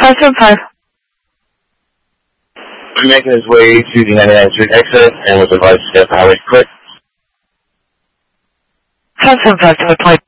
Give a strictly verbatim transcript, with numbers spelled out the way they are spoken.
five seven five. We're making his way to the ninety-ninth Street exit and was advised to step highway quick. five seven five to the point.